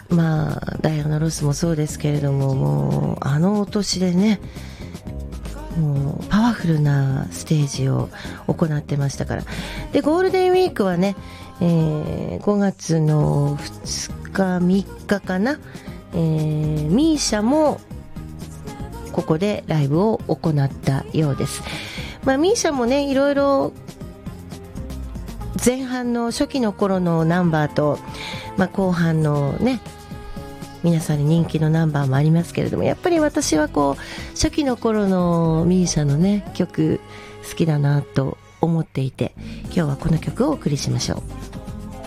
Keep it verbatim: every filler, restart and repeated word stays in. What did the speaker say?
まあダイアナ・ロスもそうですけれども、もうあのお年でね、もうパワフルなステージを行ってましたから。でゴールデンウィークはね、えー、ごがつのふつかみっかかな、えー、ミーシャもここでライブを行ったようです。まあ、ミーシャもねいろいろ前半の初期の頃のナンバーと、まあ、後半のね皆さんに人気のナンバーもありますけれども、やっぱり私はこう初期の頃のミーシャのね曲好きだなと思っていて、今日はこの曲をお送りしましょう。